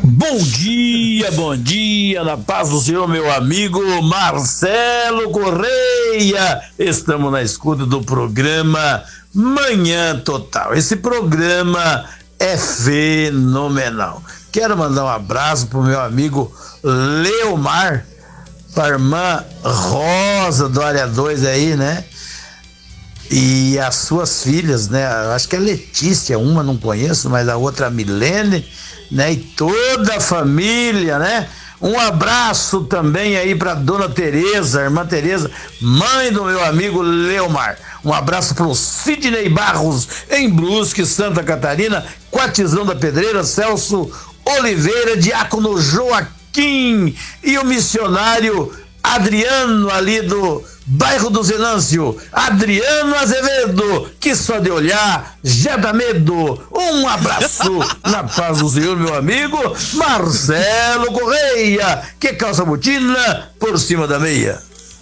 Bom dia, na paz do Senhor, meu amigo Marcelo Correia. Estamos na escuta do programa Manhã Total. Esse programa é fenomenal. Quero mandar um abraço pro meu amigo Leomar, pra irmã Rosa do Área 2 aí, né? E as suas filhas, né? Acho que é Letícia, uma não conheço, mas a outra a Milene, né? E toda a família, né? Um abraço também aí pra dona Tereza, irmã Tereza, mãe do meu amigo Leomar. Um abraço pro Sidney Barros, em Brusque, Santa Catarina, Quatizão da Pedreira, Celso Oliveira, Diácono Joaquim e o missionário Adriano, ali do bairro do Zenâncio, Adriano Azevedo, que só de olhar já dá medo. Um abraço na paz do Senhor, meu amigo Marcelo Correia, que calça botina por cima da meia.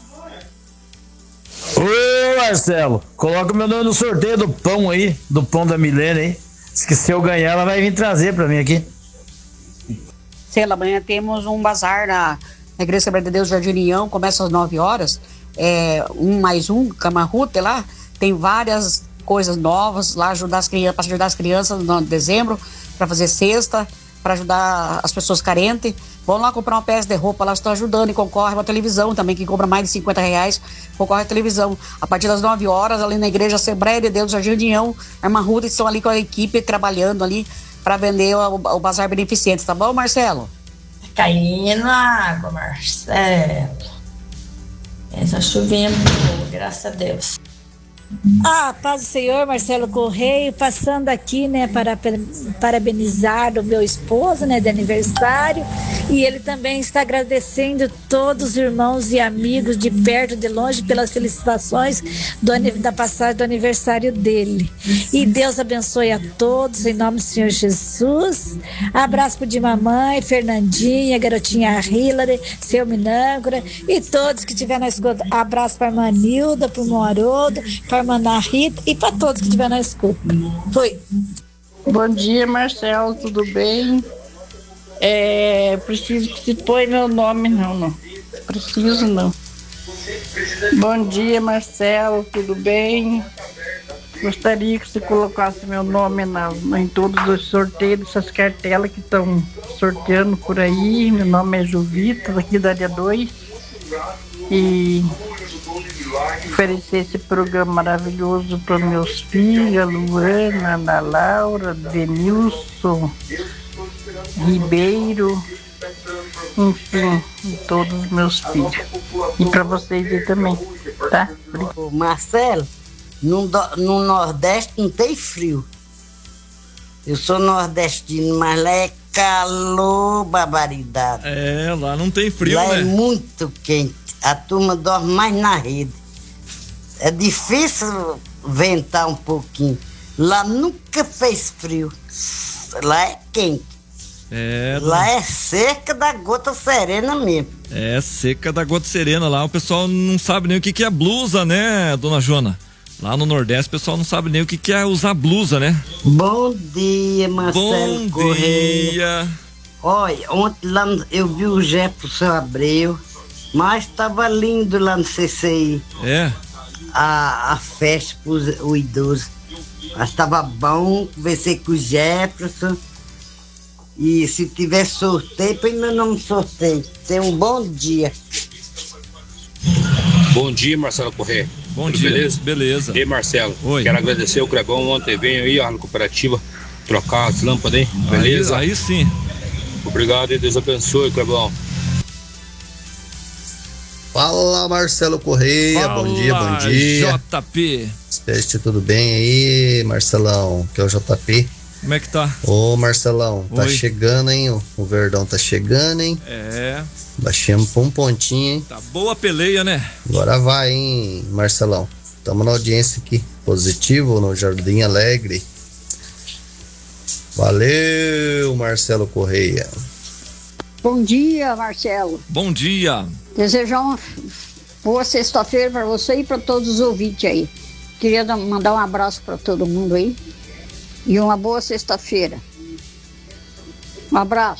Ô Marcelo, coloca meu nome no sorteio do pão aí, do pão da Milene aí. Se eu ganhar, ela vai vir trazer pra mim aqui. Sei, amanhã temos um bazar na Igreja Assembleia de Deus Jardim União, começa às 9 horas. 1+1, Camarruta lá, tem várias coisas novas lá, ajudar as crianças, para ajudar as crianças no dezembro, para fazer cesta, para ajudar as pessoas carentes. Vão lá comprar uma peça de roupa, lá estão ajudando, e concorre a uma televisão também, que compra mais de R$50, concorre a televisão. A partir das 9 horas, ali na Igreja Assembleia de Deus Jardim União, a irmã Ruta, estão ali com a equipe trabalhando ali para vender o bazar beneficente, tá bom, Marcelo? Caindo água, Marcelo. Essa chuvinha boa, graças a Deus. Paz do Senhor, Marcelo Correia, passando aqui, né, para parabenizar o meu esposo, né, de aniversário, e ele também está agradecendo todos os irmãos e amigos de perto, de longe, pelas felicitações da passagem do aniversário dele. E Deus abençoe a todos, em nome do Senhor Jesus. Abraço pro de mamãe, Fernandinha, garotinha Hilary, seu Minâncora, e todos que estiverem na escuta. Abraço para a irmã Nilda, pro irmão Haroldo, para mandar a Rita e para todos que estiver na escuta. Foi. Bom dia, Marcelo, tudo bem? Preciso que se põe meu nome, não. Preciso não. Bom dia, Marcelo, tudo bem? Gostaria que você colocasse meu nome em todos os sorteios dessas cartelas que estão sorteando por aí. Meu nome é Juvita, daqui da Área 2. E oferecer esse programa maravilhoso para meus filhos, a Luana, a Ana Laura, Denilson, Ribeiro, enfim, todos os meus filhos. E para vocês aí também, tá? Marcelo, no Nordeste não tem frio. Eu sou nordestino, mas lá é calor, barbaridade. Lá não tem frio, lá, né? É muito quente. A turma dorme mais na rede. É difícil ventar um pouquinho. Lá nunca fez frio. Lá é quente. Lá é seca da gota serena mesmo. Seca da gota serena. Lá o pessoal não sabe nem o que é blusa, né, dona Joana? Lá no Nordeste o pessoal não sabe nem o que é usar blusa, né? Bom dia, Marcelo Correia. Bom dia. Olha, ontem lá eu vi o Jefferson Abreu, mas estava lindo lá no CCI. A festa para o idoso. Mas estava bom, conversei com o Jefferson. E se tiver sorteio, põe meu nome no sorteio. Tenha um bom dia. Bom dia, Marcelo Correia. Bom dia, beleza. E Marcelo, oi. Quero agradecer o Crebão, ontem veio aí ó, na cooperativa trocar as lâmpadas, hein? Beleza? Aí sim. Obrigado e Deus abençoe, Crebão. Fala, Marcelo Correia. Fala, bom dia. JP. Espero que tudo bem aí, Marcelão, que é o JP. Como é que tá? Ô, Marcelão, tá oi. Chegando, hein? O Verdão tá chegando, hein? Baixamos pra um pontinho, hein? Tá boa a peleia, né? Agora vai, hein, Marcelão. Tamo na audiência aqui, positivo, no Jardim Alegre. Valeu, Marcelo Correia. Bom dia, Marcelo. Bom dia. Desejar uma boa sexta-feira para você e para todos os ouvintes aí. Queria mandar um abraço para todo mundo aí e uma boa sexta-feira. Um abraço.